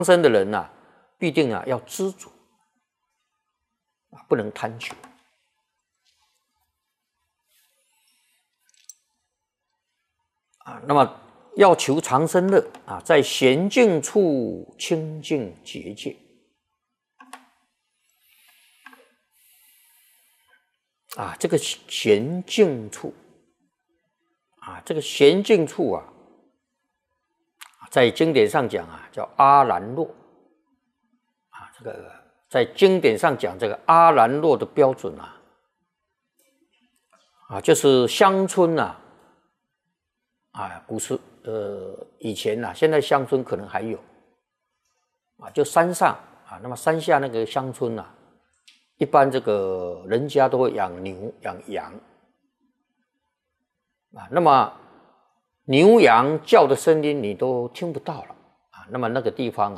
生的人呐、必定要知足不能贪求那么要求长生乐在闲静处清净结界这个闲静处这个闲静处在经典上讲叫阿兰若这个在经典上讲这个阿兰若的标准就是乡村不是以前现在乡村可能还有就山上那么山下那个乡村一般这个人家都会养牛养羊那么牛羊叫的声音你都听不到了那么那个地方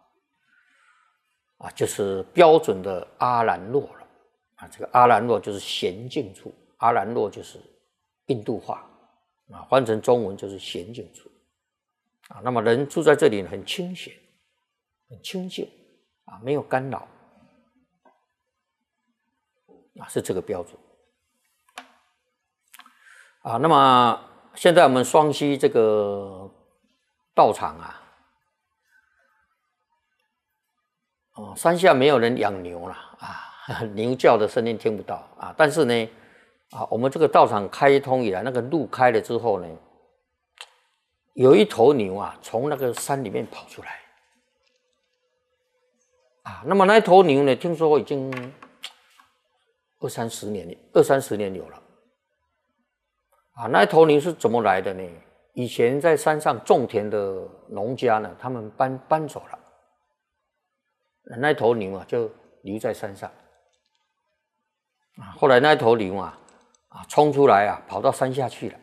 就是标准的阿兰若了这个阿兰若就是闲静处，阿兰若就是印度话换成中文就是闲静处那么人住在这里很清闲很清静没有干扰是这个标准那么现在我们双溪这个道场山下没有人养牛了牛叫的声音听不到但是呢我们这个道场开通以来，那个路开了之后呢，有一头牛从那个山里面跑出来那么那一头牛呢，听说已经二三十年有了那一头牛是怎么来的呢？以前在山上种田的农家呢，他们搬走了，那一头牛就留在山上后来那一头牛冲出来跑到山下去了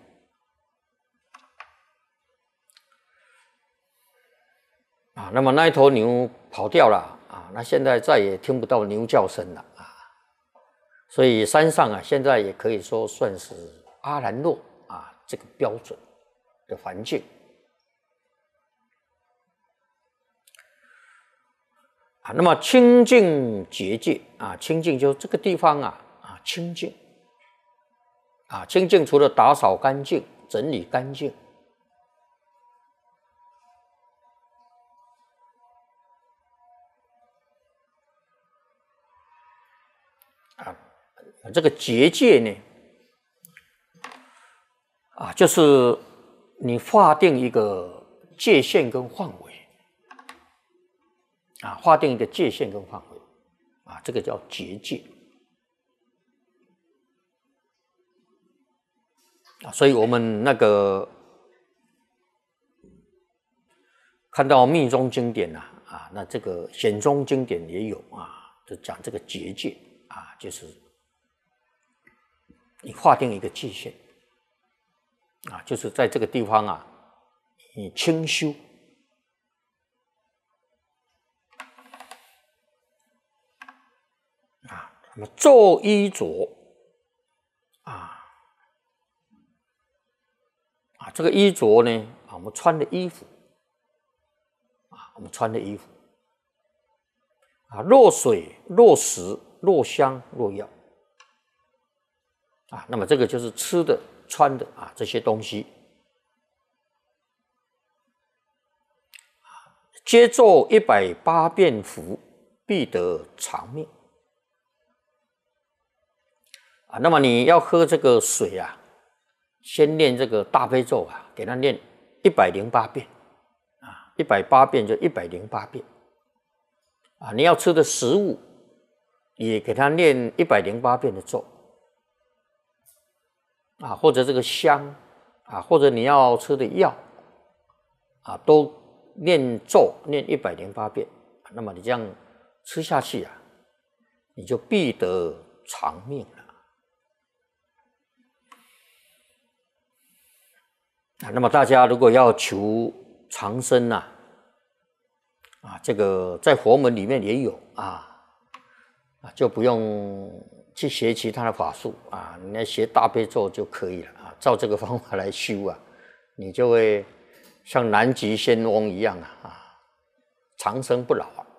那么那一头牛跑掉了那现在再也听不到牛叫声了所以山上现在也可以说算是阿兰若这个标准的环境那么清净结界清净就这个地方清净清净除了打扫干净整理干净这个结界呢就是你划定一个界限跟范围划定一个界限跟范围这个叫结界所以我们那个看到密宗经典那这个显宗经典也有就讲这个结界就是你划定一个界限就是在这个地方你清修那么做衣着这个衣着呢我们穿的衣服若水若食若香若药那么这个就是吃的穿的这些东西皆作180遍符必得长命那么你要喝这个水先念这个大悲咒给他念108遍180遍就108遍你要吃的食物也给他念108遍的咒或者这个香或者你要吃的药都念咒念108遍那么你这样吃下去你就必得长命了那么大家如果要求长生这个在佛门里面也有就不用去学其他的法术你来学大悲咒就可以了照这个方法来修你就会像南极仙翁一样长生不老啊。